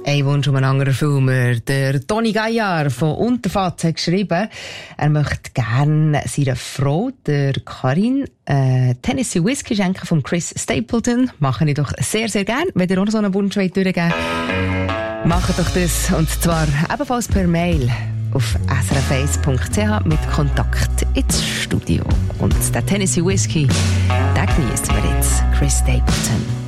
Ein Wunsch um einen anderen Filmer. Der Toni Gaillard von Unterfatz hat geschrieben, er möchte gerne seiner Frau, der Karin, Tennessee Whiskey schenken von Chris Stapleton. Mache ich doch sehr, sehr gerne. Wenn ihr auch noch so einen Wunsch durchgeben wollt, macht doch das. Und zwar ebenfalls per Mail auf srf1.ch mit Kontakt ins Studio. Und der Tennessee Whiskey, den genießen wir jetzt. Chris Stapleton.